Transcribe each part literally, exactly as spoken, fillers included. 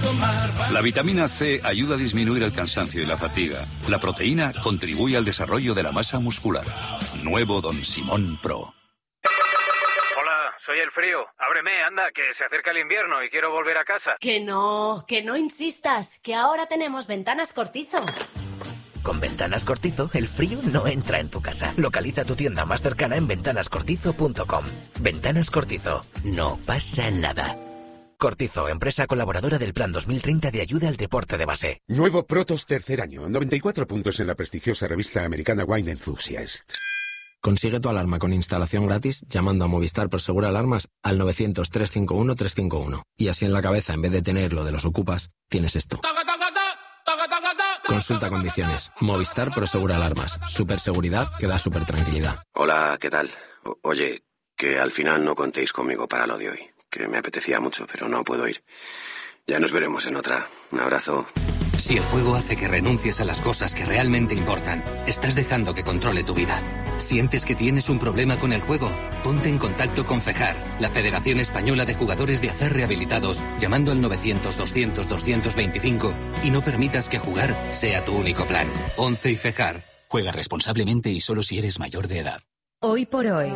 La vitamina C ayuda a disminuir el cansancio y la fatiga. La proteína contribuye al desarrollo de la masa muscular. Nuevo Don Simón Pro. Hola, soy el frío. Ábreme, anda, que se acerca el invierno y quiero volver a casa. Que no, que no insistas, que ahora tenemos Ventanas Cortizo. Con Ventanas Cortizo, el frío no entra en tu casa. Localiza tu tienda más cercana en ventanas cortizo punto com. Ventanas Cortizo. No pasa nada. Cortizo, empresa colaboradora del Plan dos mil treinta de ayuda al deporte de base. Nuevo Protos tercer año. noventa y cuatro puntos en la prestigiosa revista americana Wine Enthusiast. Consigue tu alarma con instalación gratis llamando a Movistar Prosegur Alarmas al novecientos, trescientos cincuenta y uno, trescientos cincuenta y uno. Y así en la cabeza, en vez de tener lo de los ocupas, tienes esto. Consulta condiciones. Movistar Prosegur Alarmas. Superseguridad que da super tranquilidad. Hola, ¿qué tal? O- oye, que al final no contéis conmigo para lo de hoy. Que me apetecía mucho, pero no puedo ir. Ya nos veremos en otra. Un abrazo. Si el juego hace que renuncies a las cosas que realmente importan, estás dejando que controle tu vida. ¿Sientes que tienes un problema con el juego? Ponte en contacto con FEJAR, la Federación Española de Jugadores de Azar Rehabilitados, llamando al novecientos, doscientos, doscientos veinticinco y no permitas que jugar sea tu único plan. once y FEJAR. Juega responsablemente y solo si eres mayor de edad. Hoy por hoy,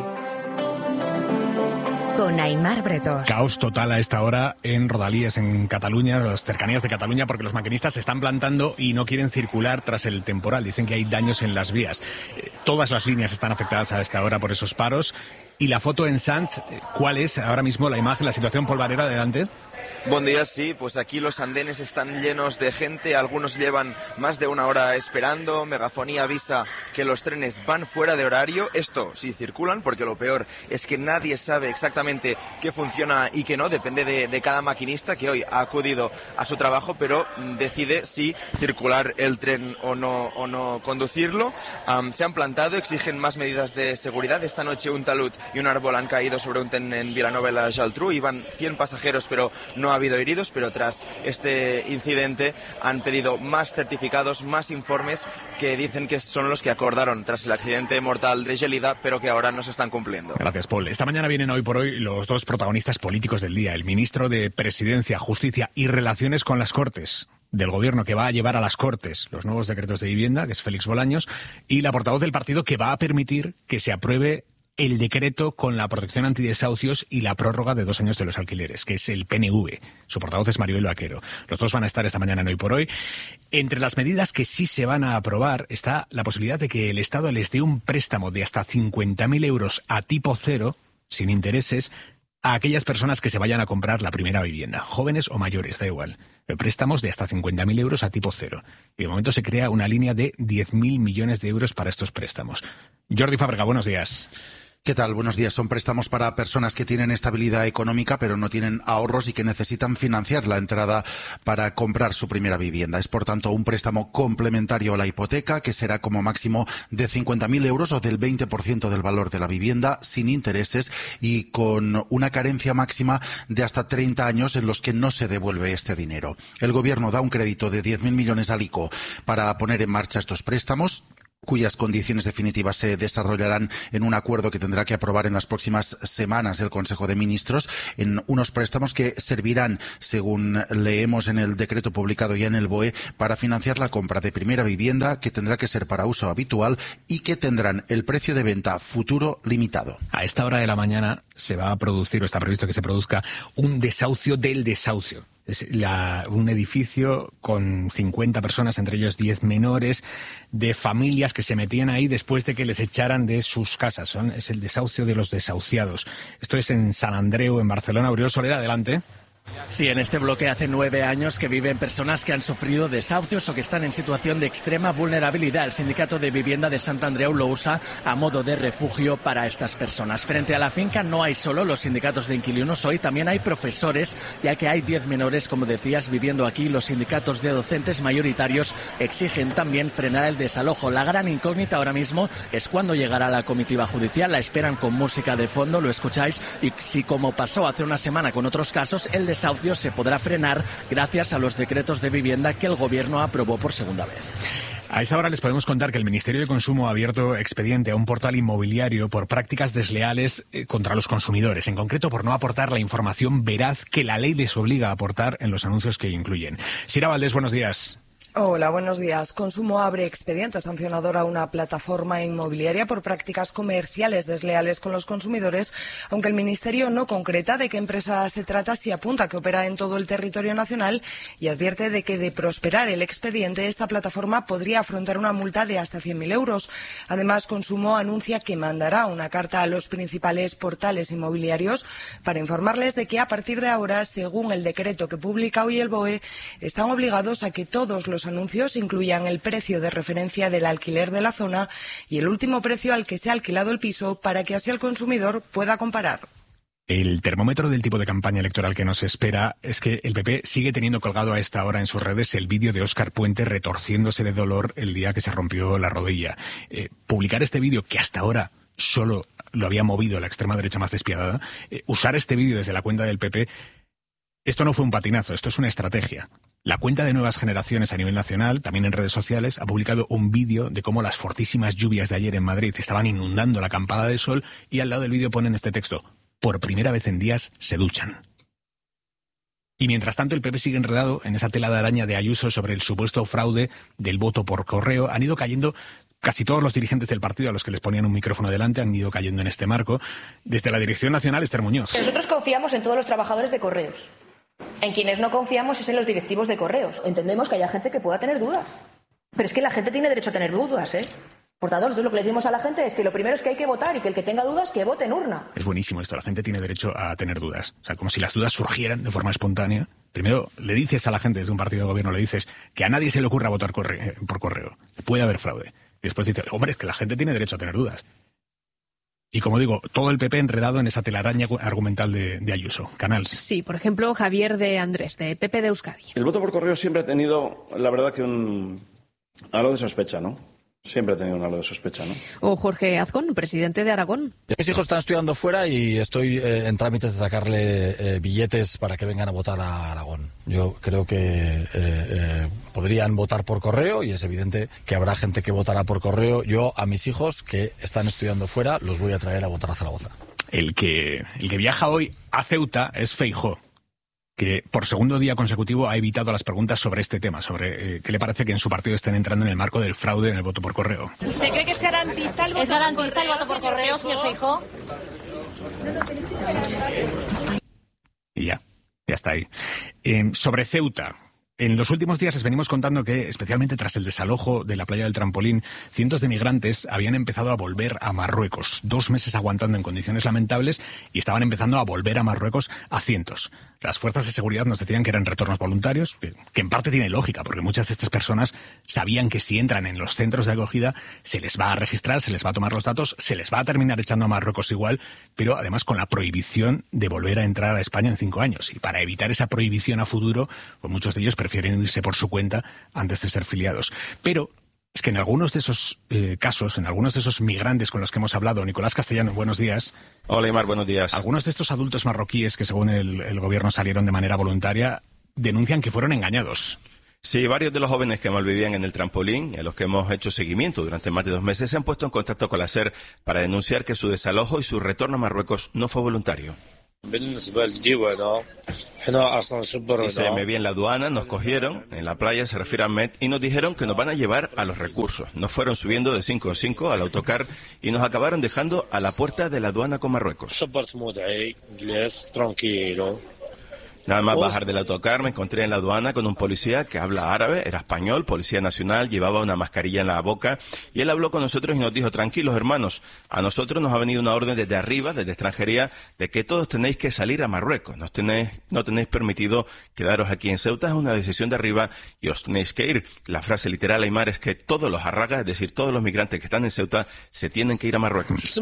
con Aimar Bretos. Caos total a esta hora en Rodalies, en Cataluña, las cercanías de Cataluña, porque los maquinistas se están plantando y no quieren circular tras el temporal. Dicen que hay daños en las vías. Eh, todas las líneas están afectadas a esta hora por esos paros. Y la foto en Sants, ¿cuál es ahora mismo la imagen, la situación polvarera delante? Buen día, sí, pues aquí los andenes están llenos de gente, algunos llevan más de una hora esperando, Megafonía avisa que los trenes van fuera de horario, esto sí circulan, porque lo peor es que nadie sabe exactamente qué funciona y qué no, depende de, de cada maquinista que hoy ha acudido a su trabajo, pero decide si circular el tren o no, o no conducirlo. Um, se han plantado, exigen más medidas de seguridad. Esta noche un talud y un árbol han caído sobre un tren en Vilanova i la Geltrú, iban cien pasajeros, pero no ha habido heridos, pero tras este incidente han pedido más certificados, más informes que dicen que son los que acordaron tras el accidente mortal de Gelida, pero que ahora no se están cumpliendo. Gracias, Paul. Esta mañana vienen hoy por hoy los dos protagonistas políticos del día, el ministro de Presidencia, Justicia y Relaciones con las Cortes del Gobierno, que va a llevar a las Cortes los nuevos decretos de vivienda, que es Félix Bolaños, y la portavoz del partido que va a permitir que se apruebe el decreto con la protección antidesahucios y la prórroga de dos años de los alquileres, que es el P N V. Su portavoz es Maribel Vaquero. Los dos van a estar esta mañana en Hoy por Hoy. Entre las medidas que sí se van a aprobar está la posibilidad de que el Estado les dé un préstamo de hasta cincuenta mil euros a tipo cero, sin intereses, a aquellas personas que se vayan a comprar la primera vivienda, jóvenes o mayores, da igual. Préstamos de hasta cincuenta mil euros a tipo cero. Y de momento se crea una línea de diez mil millones de euros para estos préstamos. Jordi Fábrega, buenos días. ¿Qué tal? Buenos días. Son préstamos para personas que tienen estabilidad económica pero no tienen ahorros y que necesitan financiar la entrada para comprar su primera vivienda. Es, por tanto, un préstamo complementario a la hipoteca que será como máximo de cincuenta mil euros o del veinte por ciento del valor de la vivienda sin intereses y con una carencia máxima de hasta treinta años en los que no se devuelve este dinero. El Gobierno da un crédito de diez mil millones al ICO para poner en marcha estos préstamos, cuyas condiciones definitivas se desarrollarán en un acuerdo que tendrá que aprobar en las próximas semanas el Consejo de Ministros, en unos préstamos que servirán, según leemos en el decreto publicado ya en el B O E, para financiar la compra de primera vivienda, que tendrá que ser para uso habitual y que tendrán el precio de venta futuro limitado. A esta hora de la mañana se va a producir, o está previsto que se produzca, un desahucio del desahucio. Es la, un edificio con cincuenta personas, entre ellos diez menores, de familias que se metían ahí después de que les echaran de sus casas. Son, es el desahucio de los desahuciados. Esto es en Sant Andreu, en Barcelona. Oriol Soler, adelante. Sí, en este bloque hace nueve años que viven personas que han sufrido desahucios o que están en situación de extrema vulnerabilidad. El Sindicato de Vivienda de Sant Andreu lo usa a modo de refugio para estas personas. Frente a la finca no hay solo los sindicatos de inquilinos hoy, también hay profesores, ya que hay diez menores, como decías, viviendo aquí. Los sindicatos de docentes mayoritarios exigen también frenar el desalojo. La gran incógnita ahora mismo es cuándo llegará la comitiva judicial. La esperan con música de fondo, lo escucháis, y si, como pasó hace una semana con otros casos, el desahucio se podrá frenar gracias a los decretos de vivienda que el Gobierno aprobó por segunda vez. A esta hora les podemos contar que el Ministerio de Consumo ha abierto expediente a un portal inmobiliario por prácticas desleales eh, contra los consumidores, en concreto por no aportar la información veraz que la ley les obliga a aportar en los anuncios que incluyen. Sira Valdés, buenos días. Hola, buenos días. Consumo abre expediente sancionador a una plataforma inmobiliaria por prácticas comerciales desleales con los consumidores, aunque el Ministerio no concreta de qué empresa se trata, si apunta que opera en todo el territorio nacional y advierte de que de prosperar el expediente, esta plataforma podría afrontar una multa de hasta cien mil euros. Además, Consumo anuncia que mandará una carta a los principales portales inmobiliarios para informarles de que a partir de ahora, según el decreto que publica hoy el B O E, están obligados a que todos los anuncios incluyan el precio de referencia del alquiler de la zona y el último precio al que se ha alquilado el piso para que así el consumidor pueda comparar. El termómetro del tipo de campaña electoral que nos espera es que el P P sigue teniendo colgado a esta hora en sus redes el vídeo de Óscar Puente retorciéndose de dolor el día que se rompió la rodilla. Eh, publicar este vídeo, que hasta ahora solo lo había movido la extrema derecha más despiadada, eh, usar este vídeo desde la cuenta del P P, esto no fue un patinazo, esto es una estrategia. La cuenta de Nuevas Generaciones a nivel nacional, también en redes sociales, ha publicado un vídeo de cómo las fortísimas lluvias de ayer en Madrid estaban inundando la acampada de sol y al lado del vídeo ponen este texto: por primera vez en días se duchan. Y mientras tanto el P P sigue enredado en esa tela de araña de Ayuso sobre el supuesto fraude del voto por correo. Han ido cayendo casi todos los dirigentes del partido a los que les ponían un micrófono delante, han ido cayendo en este marco. Desde la Dirección Nacional, Esther Muñoz. Nosotros confiamos en todos los trabajadores de correos. En quienes no confiamos es en los directivos de correos. Entendemos que haya gente que pueda tener dudas. Pero es que la gente tiene derecho a tener dudas, ¿eh? Por tanto, nosotros lo que le decimos a la gente es que lo primero es que hay que votar y que el que tenga dudas, que vote en urna. Es buenísimo esto, la gente tiene derecho a tener dudas. O sea, como si las dudas surgieran de forma espontánea. Primero, le dices a la gente desde un partido de gobierno, le dices que a nadie se le ocurra votar corre- por correo. Puede haber fraude. Y después dices, hombre, es que la gente tiene derecho a tener dudas. Y como digo, todo el P P enredado en esa telaraña argumental de, de Ayuso. Canals. Sí, por ejemplo, Javier de Andrés, de P P de Euskadi. El voto por correo siempre ha tenido, la verdad, que un halo de sospecha, ¿no? Siempre ha tenido un halo de sospecha, ¿no? O Jorge Azcón, presidente de Aragón. Mis hijos están estudiando fuera y estoy eh, en trámites de sacarle eh, billetes para que vengan a votar a Aragón. Yo creo que eh, eh, podrían votar por correo y es evidente que habrá gente que votará por correo. Yo a mis hijos que están estudiando fuera los voy a traer a votar a Zaragoza. El que, el que viaja hoy a Ceuta es Feijóo, que por segundo día consecutivo ha evitado las preguntas sobre este tema, sobre eh, qué le parece que en su partido estén entrando en el marco del fraude en el voto por correo. ¿Usted cree que es garantista el voto, ¿Es garantista por, el voto por correo, señor Feijóo? Y ya, ya está ahí. Eh, sobre Ceuta. En los últimos días les venimos contando que, especialmente tras el desalojo de la playa del Trampolín, cientos de migrantes habían empezado a volver a Marruecos. Dos meses aguantando en condiciones lamentables y estaban empezando a volver a Marruecos a cientos. Las fuerzas de seguridad nos decían que eran retornos voluntarios, que, que en parte tiene lógica, porque muchas de estas personas sabían que si entran en los centros de acogida se les va a registrar, se les va a tomar los datos, se les va a terminar echando a Marruecos igual, pero además con la prohibición de volver a entrar a España en cinco años. Y para evitar esa prohibición a futuro, pues muchos de ellos prefieren irse por su cuenta antes de ser filiados. Pero es que en algunos de esos eh, casos, en algunos de esos migrantes con los que hemos hablado, Nicolás Castellano, buenos días. Hola, Imar, buenos días. Algunos de estos adultos marroquíes que según el, el gobierno salieron de manera voluntaria denuncian que fueron engañados. Sí, varios de los jóvenes que malvivían en el Trampolín y a los que hemos hecho seguimiento durante más de dos meses se han puesto en contacto con la SER para denunciar que su desalojo y su retorno a Marruecos no fue voluntario. Dice, me vi en la aduana, nos cogieron, en la playa se refiere a Met, y nos dijeron que nos van a llevar a los recursos. Nos fueron subiendo de cinco en cinco al autocar y nos acabaron dejando a la puerta de la aduana con Marruecos. Nada más bajar del autocar me encontré en la aduana con un policía que habla árabe, era español, policía nacional, llevaba una mascarilla en la boca y él habló con nosotros y nos dijo, tranquilos hermanos, a nosotros nos ha venido una orden desde arriba, desde extranjería, de que todos tenéis que salir a Marruecos, no tenéis, no tenéis permitido quedaros aquí en Ceuta, es una decisión de arriba y os tenéis que ir. La frase literal, Aymar, es que todos los arragas, es decir, todos los migrantes que están en Ceuta, se tienen que ir a Marruecos.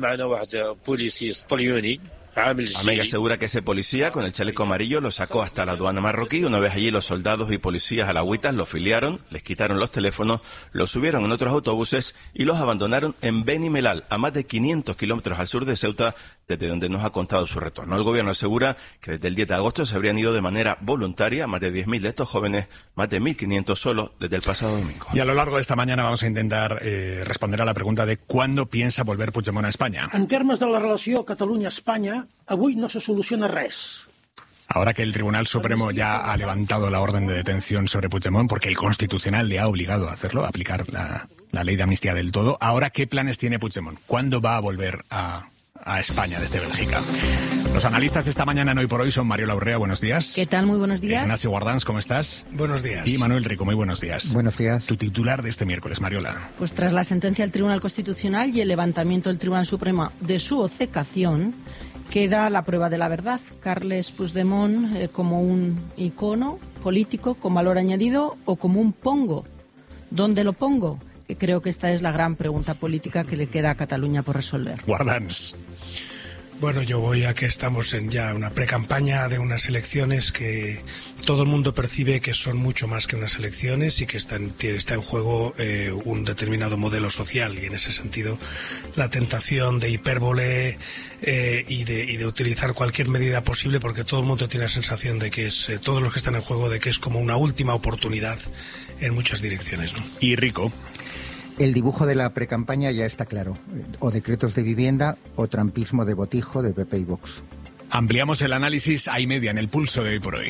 Amega asegura que ese policía con el chaleco amarillo lo sacó hasta la aduana marroquí. Una vez allí los soldados y policías alagüitas los filiaron, les quitaron los teléfonos, los subieron en otros autobuses y los abandonaron en Beni Mellal, a más de quinientos kilómetros al sur de Ceuta, desde donde nos ha contado su retorno. El gobierno asegura que desde el diez de agosto se habrían ido de manera voluntaria más de diez mil de estos jóvenes, más de mil quinientos solo desde el pasado domingo. Y a lo largo de esta mañana vamos a intentar eh, responder a la pregunta de ¿cuándo piensa volver Puigdemont a España? En termes de la relació Catalunya-Espanya, avui no se soluciona res. Ahora que el Tribunal Supremo ya ha levantado la orden de detención sobre Puigdemont, porque el Constitucional le ha obligado a hacerlo, a aplicar la, la ley de amnistía del todo, ahora ¿qué planes tiene Puigdemont? ¿Cuándo va a volver a, a España desde Bélgica? Los analistas de esta mañana en Hoy por Hoy son Mariola Urrea, buenos días. ¿Qué tal? Muy buenos días. Ignacio Guardans, ¿cómo estás? Buenos días. Y Manuel Rico, muy buenos días. Buenos días. Tu titular de este miércoles, Mariola. Pues tras la sentencia del Tribunal Constitucional y el levantamiento del Tribunal Supremo de su obcecación, queda la prueba de la verdad. Carles Puigdemont eh, como un icono político con valor añadido o como un pongo. ¿Dónde lo pongo? Que creo que esta es la gran pregunta política que le queda a Cataluña por resolver. Guardans. Bueno, yo voy a que estamos en ya una precampaña de unas elecciones que todo el mundo percibe que son mucho más que unas elecciones y que está en, está en juego eh, un determinado modelo social, y en ese sentido la tentación de hipérbole eh, y, de, y de utilizar cualquier medida posible, porque todo el mundo tiene la sensación de que es, eh, todos los que están en juego, de que es como una última oportunidad en muchas direcciones, ¿no? Y Rico. El dibujo de la precampaña ya está claro. O decretos de vivienda o trampismo de botijo de P P y Vox. Ampliamos el análisis a y media en el pulso de Hoy por Hoy.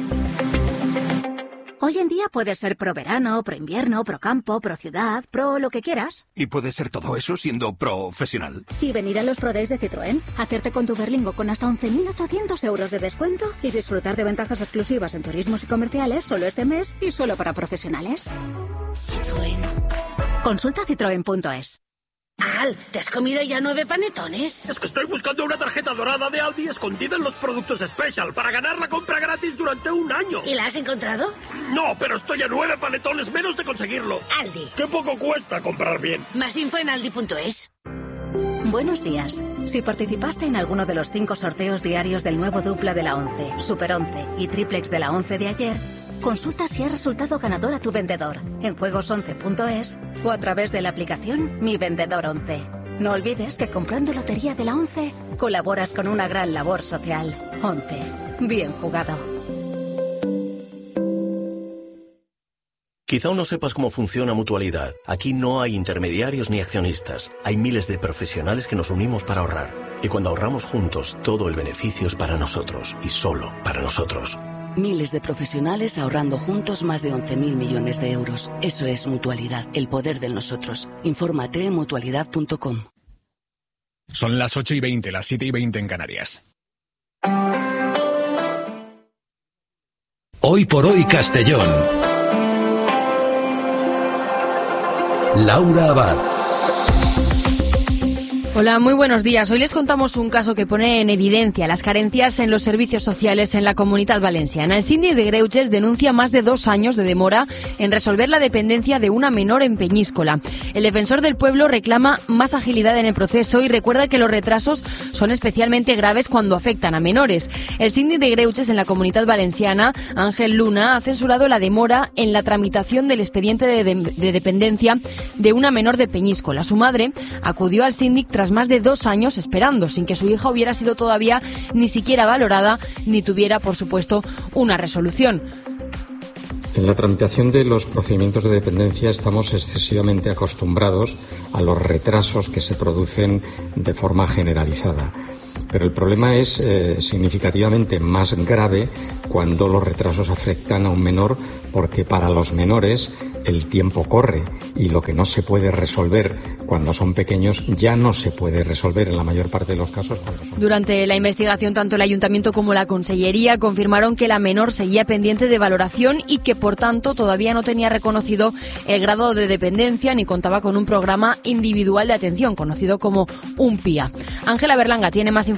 Hoy en día puedes ser pro verano, pro invierno, pro campo, pro ciudad, pro lo que quieras. Y puedes ser todo eso siendo profesional. Y venir a los Pro Days de Citroën, hacerte con tu Berlingo con hasta once mil ochocientos euros de descuento y disfrutar de ventajas exclusivas en turismos y comerciales solo este mes y solo para profesionales. Citroën. Consulta citroen punto es. Al, ¿te has comido ya nueve panetones? Es que estoy buscando una tarjeta dorada de Aldi escondida en los productos Special para ganar la compra gratis durante un año. ¿Y la has encontrado? No, pero estoy a nueve panetones menos de conseguirlo. Aldi. ¡Qué poco cuesta comprar bien! Más info en aldi punto es. Buenos días. Si participaste en alguno de los cinco sorteos diarios del nuevo dupla de la once, Super once y triplex de la once de ayer, consulta si ha resultado ganador a tu vendedor en juegos once punto es o a través de la aplicación Mi Vendedor once. No olvides que comprando Lotería de la once colaboras con una gran labor social. once. Bien jugado. Quizá aún no sepas cómo funciona Mutualidad. Aquí no hay intermediarios ni accionistas. Hay miles de profesionales que nos unimos para ahorrar. Y cuando ahorramos juntos, todo el beneficio es para nosotros y solo para nosotros. Miles de profesionales ahorrando juntos más de once mil millones de euros. Eso es Mutualidad, el poder del nosotros. Infórmate en mutualidad punto com. Son las ocho y veinte, las siete y veinte en Canarias. Hoy por Hoy Castellón. Laura Abad. Hola, muy buenos días. Hoy les contamos un caso que pone en evidencia las carencias en los servicios sociales en la Comunitat Valenciana. El síndic de Greuges denuncia más de dos años de demora en resolver la dependencia de una menor en Peñíscola. El defensor del pueblo reclama más agilidad en el proceso y recuerda que los retrasos son especialmente graves cuando afectan a menores. El síndic de Greuges en la Comunitat Valenciana, Ángel Luna, ha censurado la demora en la tramitación del expediente de, de, de dependencia de una menor de Peñíscola. Su madre acudió al síndic tras más de dos años esperando, sin que su hija hubiera sido todavía ni siquiera valorada, ni tuviera, por supuesto, una resolución. En la tramitación de los procedimientos de dependencia estamos excesivamente acostumbrados a los retrasos que se producen de forma generalizada. Pero el problema es eh, significativamente más grave cuando los retrasos afectan a un menor, porque para los menores el tiempo corre y lo que no se puede resolver cuando son pequeños ya no se puede resolver en la mayor parte de los casos cuando son... Durante la investigación, tanto el Ayuntamiento como la Consellería confirmaron que la menor seguía pendiente de valoración y que, por tanto, todavía no tenía reconocido el grado de dependencia ni contaba con un programa individual de atención, conocido como un P I A. Ángela Berlanga tiene más información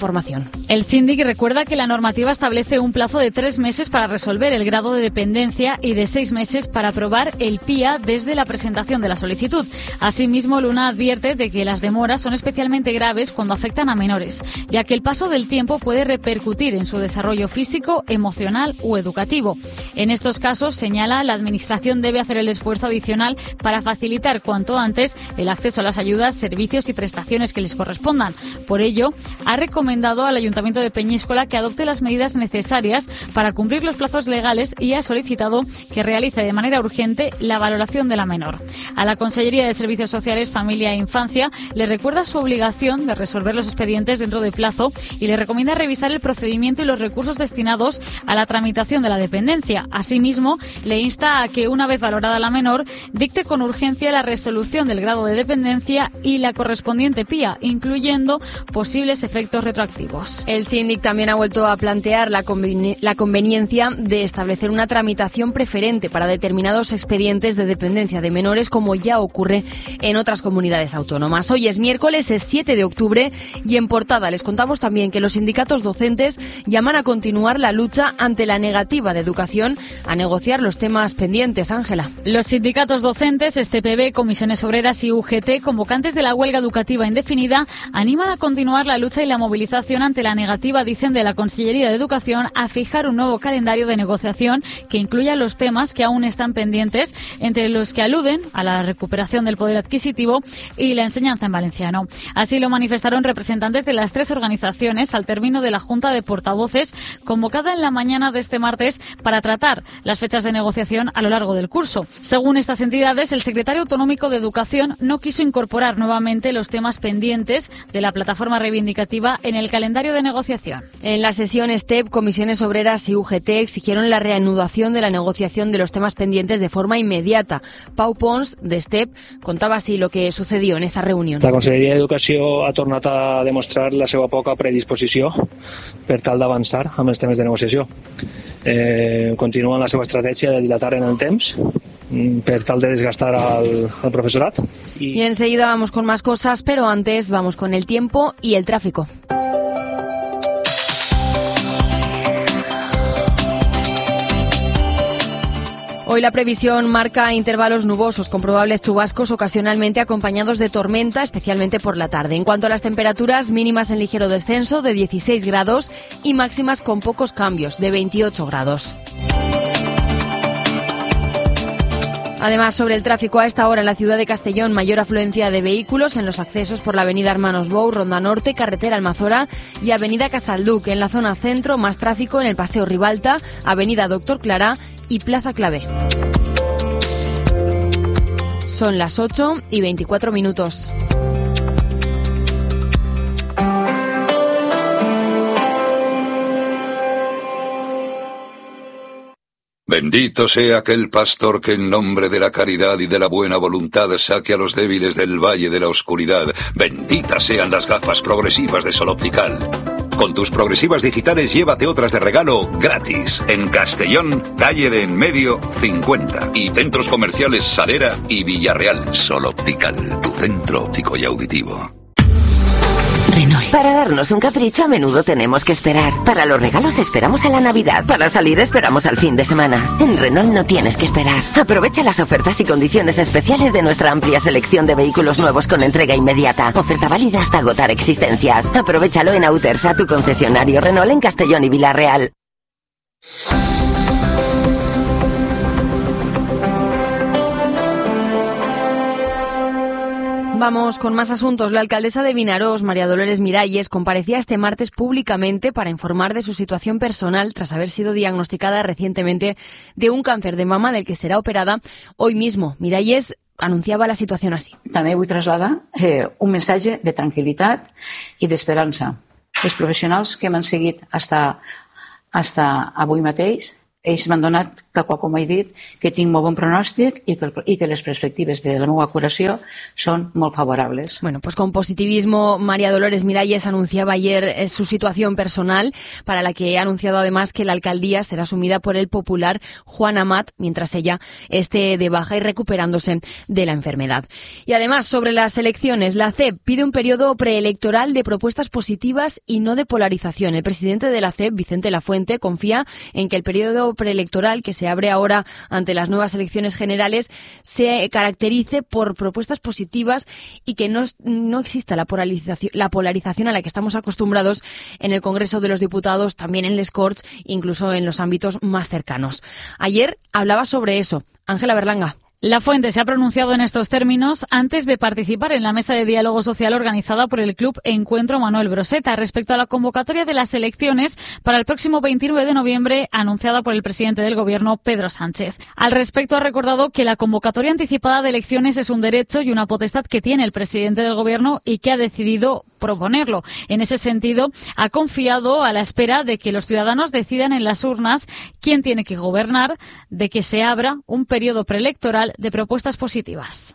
información. El síndic recuerda que la normativa establece un plazo de tres meses para resolver el grado de dependencia y de seis meses para aprobar el P I A desde la presentación de la solicitud. Asimismo, Luna advierte de que las demoras son especialmente graves cuando afectan a menores, ya que el paso del tiempo puede repercutir en su desarrollo físico, emocional o educativo. En estos casos, señala, la Administración debe hacer el esfuerzo adicional para facilitar cuanto antes el acceso a las ayudas, servicios y prestaciones que les correspondan. Por ello, ha recomendado al Ayuntamiento de Peñíscola que adopte las medidas necesarias para cumplir los plazos legales y ha solicitado que realice de manera urgente la valoración de la menor. A la Consellería de Servicios Sociales, Familia e Infancia le recuerda su obligación de resolver los expedientes dentro de plazo y le recomienda revisar el procedimiento y los recursos destinados a la tramitación de la dependencia. Asimismo, le insta a que, una vez valorada la menor, dicte con urgencia la resolución del grado de dependencia y la correspondiente P I A, incluyendo posibles efectos retroactivos. El síndic también ha vuelto a plantear la, conveni- la conveniencia de establecer una tramitación preferente para determinados expedientes de dependencia de menores, como ya ocurre en otras comunidades autónomas. Hoy es miércoles, es siete de octubre, y en portada les contamos también que los sindicatos docentes llaman a continuar la lucha ante la negativa de Educación a negociar los temas pendientes. Ángela. Los sindicatos docentes, S T P B, Comisiones Obreras y U G T, convocantes de la huelga educativa indefinida, animan a continuar la lucha y la movilización ante la negativa, dicen, de la Consellería de Educación a fijar un nuevo calendario de negociación que incluya los temas que aún están pendientes, entre los que aluden a la recuperación del poder adquisitivo y la enseñanza en valenciano. Así lo manifestaron representantes de las tres organizaciones al término de la Junta de Portavoces convocada en la mañana de este martes para tratar las fechas de negociación a lo largo del curso. Según estas entidades, el secretario autonómico de Educación no quiso incorporar nuevamente los temas pendientes de la plataforma reivindicativa en el calendario de negociación. En la sesión S T E P, Comisiones Obreras y U G T exigieron la reanudación de la negociación de los temas pendientes de forma inmediata. Pau Pons, de S T E P, contaba así lo que sucedió en esa reunión. La Conselleria d'Educació ha tornat a demostrar la seva poca predisposició per tal d'avançar amb els temes de negociació. Eh, continuen la seva estratègia de dilatar en el temps per tal de desgastar al, al profesorat. Y... y enseguida vamos con más cosas, pero antes vamos con el tiempo y el tráfico. Hoy la previsión marca intervalos nubosos con probables chubascos ocasionalmente acompañados de tormenta, especialmente por la tarde. En cuanto a las temperaturas, mínimas en ligero descenso de dieciséis grados y máximas con pocos cambios de veintiocho grados. Además, sobre el tráfico, a esta hora en la ciudad de Castellón, mayor afluencia de vehículos en los accesos por la avenida Hermanos Bou, Ronda Norte, Carretera Almazora y avenida Casalduc. En la zona centro, más tráfico en el Paseo Ribalta, avenida Doctor Clará y Plaza Clavé. Son las ocho y veinticuatro minutos. Bendito sea aquel pastor que en nombre de la caridad y de la buena voluntad saque a los débiles del valle de la oscuridad. Benditas sean las gafas progresivas de Sol Optical. Con tus progresivas digitales llévate otras de regalo gratis. En Castellón, calle de En Medio, cincuenta. Y centros comerciales Salera y Villarreal. Sol Optical, tu centro óptico y auditivo. Renault. Para darnos un capricho a menudo tenemos que esperar. Para los regalos esperamos a la Navidad. Para salir esperamos al fin de semana. En Renault no tienes que esperar. Aprovecha las ofertas y condiciones especiales de nuestra amplia selección de vehículos nuevos con entrega inmediata. Oferta válida hasta agotar existencias. Aprovechalo en Autersa, tu concesionario Renault en Castellón y Villarreal. Vamos con más asuntos. La alcaldesa de Vinarós, María Dolores Miralles, comparecía este martes públicamente para informar de su situación personal tras haber sido diagnosticada recientemente de un cáncer de mama del que será operada hoy mismo. Miralles anunciava la situació així. També vull traslladar eh, un missatge de tranquil·litat i d'esperança. Els professionals que m'han seguit hasta, hasta avui mateix ells m'han donat, tal qual com he dit, que tinc molt bon pronòstic i que, i que les perspectives de la meva curació son muy favorables. Bueno, pues con positivismo, María Dolores Miralles anunciaba ayer su situación personal, para la que ha anunciado además que la alcaldía será asumida por el popular Juan Amat, mientras ella esté de baja y recuperándose de la enfermedad. Y además, sobre las elecciones, la C E P pide un periodo preelectoral de propuestas positivas y no de polarización. El presidente de la C E P, Vicente Lafuente, confía en que el periodo preelectoral que se abre ahora ante las nuevas elecciones generales se caracterice por propuestas positivas y que no, no exista la polarización, la polarización a la que estamos acostumbrados en el Congreso de los Diputados, también en les Corts, incluso en los ámbitos más cercanos. Ayer hablaba sobre eso Ángela Berlanga. Lafuente se ha pronunciado en estos términos antes de participar en la mesa de diálogo social organizada por el Club Encuentro Manuel Broseta respecto a la convocatoria de las elecciones para el próximo veintinueve de noviembre anunciada por el presidente del Gobierno, Pedro Sánchez. Al respecto ha recordado que la convocatoria anticipada de elecciones es un derecho y una potestad que tiene el presidente del Gobierno y que ha decidido proponerlo. En ese sentido, ha confiado a la espera de que los ciudadanos decidan en las urnas quién tiene que gobernar, de que se abra un periodo preelectoral de propuestas positivas.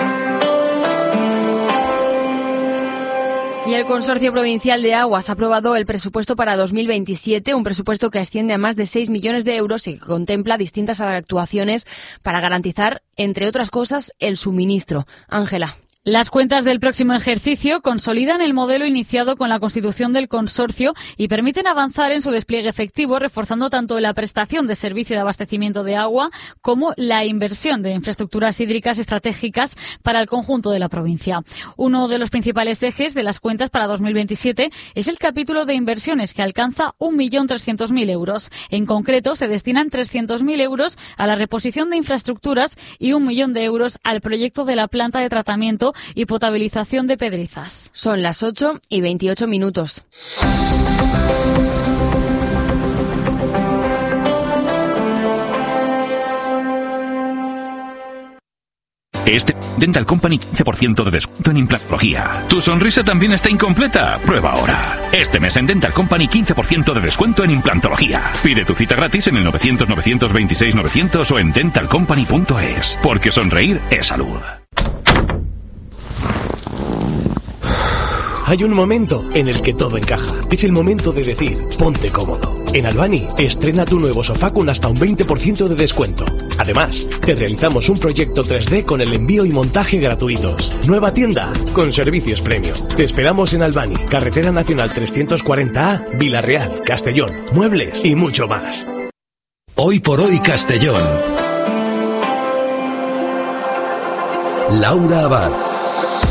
Y el Consorcio Provincial de Aguas ha aprobado el presupuesto para dos mil veintisiete, un presupuesto que asciende a más de seis millones de euros y que contempla distintas actuaciones para garantizar, entre otras cosas, el suministro. Ángela. Las cuentas del próximo ejercicio consolidan el modelo iniciado con la constitución del consorcio y permiten avanzar en su despliegue efectivo, reforzando tanto la prestación de servicio de abastecimiento de agua como la inversión de infraestructuras hídricas estratégicas para el conjunto de la provincia. Uno de los principales ejes de las cuentas para dos mil veintisiete es el capítulo de inversiones, que alcanza un millón trescientos mil euros. En concreto, se destinan trescientos mil euros a la reposición de infraestructuras y un millón de euros al proyecto de la planta de tratamiento y potabilización de Pedrizas. Son las ocho y veintiocho minutos. Este Dental Company quince por ciento de descuento en implantología. ¿Tu sonrisa también está incompleta? Prueba ahora. Este mes en Dental Company quince por ciento de descuento en implantología. Pide tu cita gratis en el novecientos, novecientos veintiséis, novecientos o en dental company punto es. Porque sonreír es salud. Hay un momento en el que todo encaja. Es el momento de decir, ponte cómodo. En Albany, estrena tu nuevo sofá con hasta un veinte por ciento de descuento. Además, te realizamos un proyecto tres D con el envío y montaje gratuitos. Nueva tienda, con servicios premium. Te esperamos en Albany, Carretera Nacional trescientos cuarenta A, Vila-real, Castellón, muebles y mucho más. Hoy por hoy Castellón. Laura Abad.